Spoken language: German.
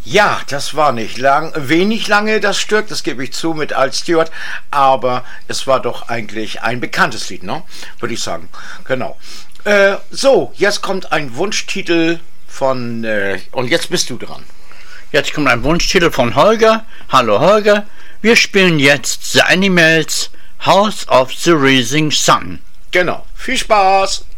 Ja, das war nicht wenig lange das Stück, das gebe ich zu, mit Al Stewart, aber es war doch eigentlich ein bekanntes Lied, ne? Würde ich sagen. Genau. So, jetzt kommt ein Wunschtitel von, und jetzt bist du dran. Jetzt kommt ein Wunschtitel von Holger. Hallo Holger, wir spielen jetzt The Animals, House of the Rising Sun. Genau, viel Spaß!